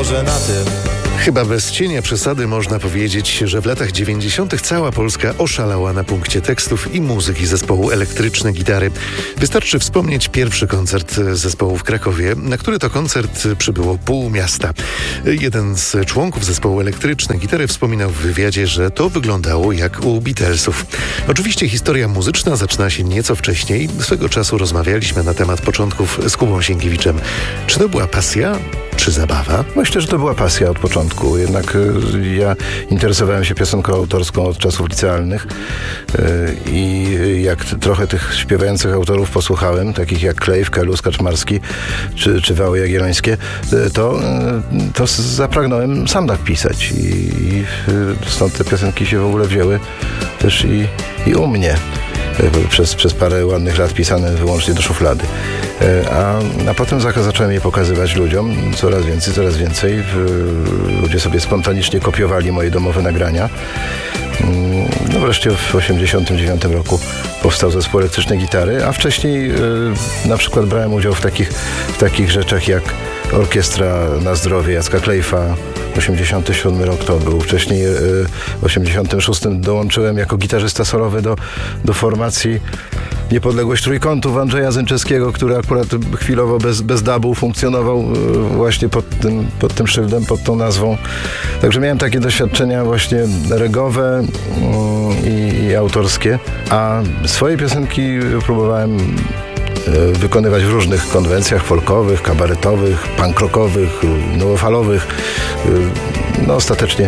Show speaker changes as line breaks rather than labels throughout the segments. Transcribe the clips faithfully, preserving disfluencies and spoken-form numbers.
może na tym.
Chyba bez cienia przesady można powiedzieć, że w latach dziewięćdziesiątych cała Polska oszalała na punkcie tekstów i muzyki zespołu Elektryczne Gitary. Wystarczy wspomnieć pierwszy koncert zespołu w Krakowie, na który to koncert przybyło pół miasta. Jeden z członków zespołu Elektryczne Gitary wspominał w wywiadzie, że to wyglądało jak u Beatlesów. Oczywiście historia muzyczna zaczyna się nieco wcześniej. Swego czasu rozmawialiśmy na temat początków z Kubą Sienkiewiczem. Czy to była pasja? Czy zabawa?
Myślę, że to była pasja od początku. Jednak y, ja interesowałem się piosenką autorską od czasów licealnych y, i jak t- trochę tych śpiewających autorów posłuchałem, takich jak Klejf, Kelus, Kaczmarski czy, czy Wały Jagiellońskie, y, to, y, to zapragnąłem sam tak pisać. I, i y, stąd te piosenki się w ogóle wzięły też i, i u mnie. Przez, przez parę ładnych lat pisane wyłącznie do szuflady. A, a potem zacząłem je pokazywać ludziom coraz więcej, coraz więcej. Ludzie sobie spontanicznie kopiowali moje domowe nagrania. No wreszcie w osiemdziesiątym dziewiątym roku powstał zespół Elektryczne Gitary, a wcześniej na przykład brałem udział w takich, w takich rzeczach jak Orkiestra na zdrowie Jacka Klejfa. osiemdziesiąty siódmy rok to był. Wcześniej w osiemdziesiątym szóstym dołączyłem jako gitarzysta solowy do, do formacji Niepodległość Trójkątów Andrzeja Zęczewskiego, który akurat chwilowo bez, bez dubu funkcjonował właśnie pod tym, pod tym szyldem, pod tą nazwą. Także miałem takie doświadczenia właśnie regowe i, i autorskie, a swoje piosenki próbowałem wykonywać w różnych konwencjach folkowych, kabaretowych, punk rockowych, nowofalowych. No ostatecznie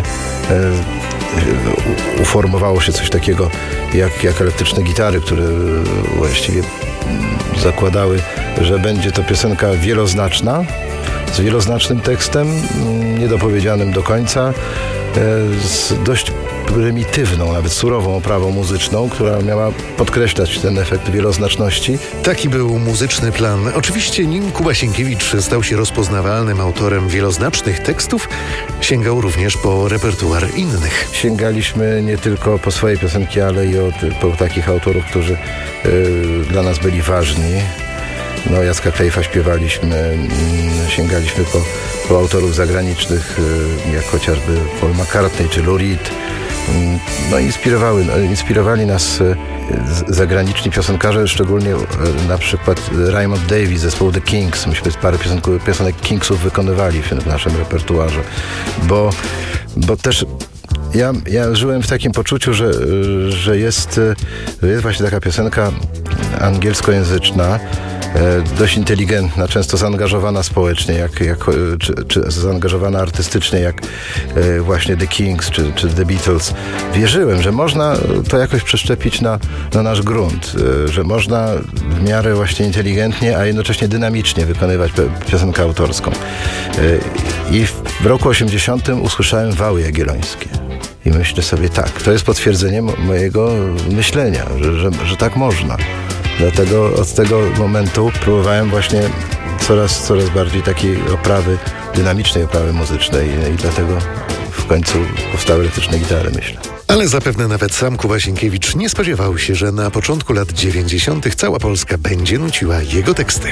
uformowało się coś takiego jak, jak Elektryczne Gitary, które właściwie zakładały, że będzie to piosenka wieloznaczna, z wieloznacznym tekstem, niedopowiedzianym do końca, z dość prymitywną, nawet surową oprawą muzyczną, która miała podkreślać ten efekt wieloznaczności.
Taki był muzyczny plan. Oczywiście nim Kuba Sienkiewicz stał się rozpoznawalnym autorem wieloznacznych tekstów, sięgał również po repertuar innych.
Sięgaliśmy nie tylko po swoje piosenki, ale i od, po takich autorów, którzy yy, dla nas byli ważni. No, Jacka Klejfa śpiewaliśmy, sięgaliśmy po, po autorów zagranicznych, jak chociażby Paul McCartney czy Lou Reed. No, inspirowały, inspirowali nas zagraniczni piosenkarze, szczególnie na przykład Raymond Davis, zespołu The Kings. Myśmy parę piosenków, piosenek Kingsów wykonywali w, w naszym repertuarze, bo, bo też ja, ja żyłem w takim poczuciu, że, że jest, jest właśnie taka piosenka angielskojęzyczna, dość inteligentna, często zaangażowana społecznie, jak, jak, czy, czy zaangażowana artystycznie, jak właśnie The Kings czy, czy The Beatles. Wierzyłem, że można to jakoś przeszczepić na, na nasz grunt, że można w miarę właśnie inteligentnie, a jednocześnie dynamicznie wykonywać piosenkę autorską. I w roku osiemdziesiątym usłyszałem Wały Jagiellońskie. I myślę sobie tak, to jest potwierdzenie mojego myślenia, że, że, że tak można. Dlatego od tego momentu próbowałem właśnie coraz, coraz bardziej takiej oprawy, dynamicznej oprawy muzycznej i dlatego w końcu powstały Elektryczne Gitary, myślę.
Ale zapewne nawet sam Kuba Sienkiewicz nie spodziewał się, że na początku lat dziewięćdziesiątych cała Polska będzie nuciła jego teksty.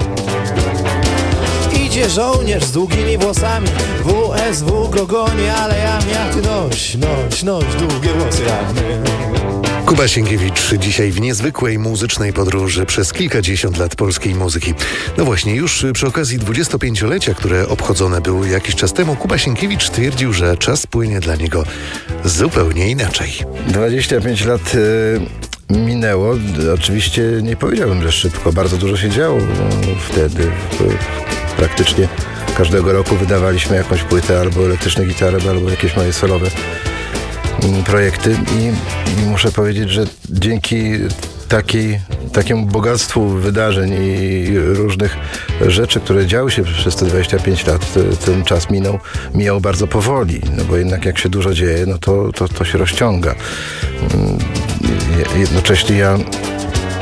Idzie żołnierz z długimi włosami, W S W go goni, ale ja jak ty noś, noś, noś, długie włosy jak my.
Kuba Sienkiewicz dzisiaj w niezwykłej muzycznej podróży przez kilkadziesiąt lat polskiej muzyki. No właśnie, już przy okazji dwudziestopięciolecia, które obchodzone były jakiś czas temu, Kuba Sienkiewicz twierdził, że czas płynie dla niego zupełnie inaczej.
dwadzieścia pięć lat y, minęło. Oczywiście nie powiedziałbym, że szybko. Bardzo dużo się działo wtedy. Praktycznie każdego roku wydawaliśmy jakąś płytę, albo Elektryczne Gitary, albo jakieś moje solowe projekty i, i muszę powiedzieć, że dzięki takiej, takiemu bogactwu wydarzeń i różnych rzeczy, które działy się przez te dwadzieścia pięć lat, ten czas minął, mijał bardzo powoli, no bo jednak jak się dużo dzieje, no to, to, to się rozciąga. Jednocześnie ja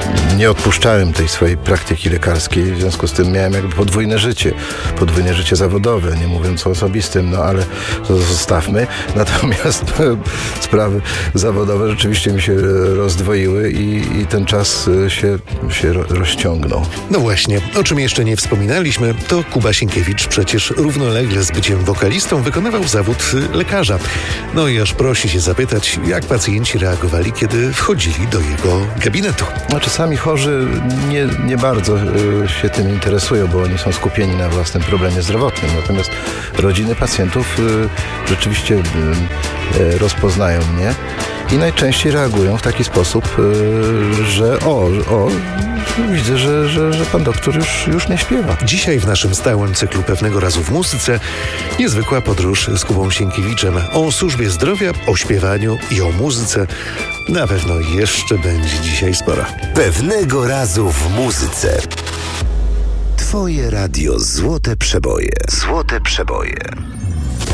nie odpuszczałem tej swojej praktyki lekarskiej, w związku z tym miałem jakby podwójne życie, podwójne życie zawodowe, nie mówiąc o osobistym, no ale to zostawmy. Natomiast sprawy zawodowe rzeczywiście mi się rozdwoiły i, i ten czas się, się rozciągnął.
No właśnie, o czym jeszcze nie wspominaliśmy, to Kuba Sienkiewicz przecież równolegle z byciem wokalistą wykonywał zawód lekarza. No i aż prosi się zapytać, jak pacjenci reagowali, kiedy wchodzili do jego gabinetu.
No, czasami chorzy nie, nie bardzo y, się tym interesują, bo oni są skupieni na własnym problemie zdrowotnym. Natomiast rodziny pacjentów y, rzeczywiście y, y, rozpoznają mnie i najczęściej reagują w taki sposób, y, że o, o widzę, że, że, że pan doktor już, już nie śpiewa.
Dzisiaj w naszym stałym cyklu Pewnego razu w muzyce niezwykła podróż z Kubą Sienkiewiczem. O służbie zdrowia, o śpiewaniu i o muzyce na pewno jeszcze będzie dzisiaj sporo.
Pewnego razu w muzyce. Twoje radio Złote Przeboje. Złote Przeboje.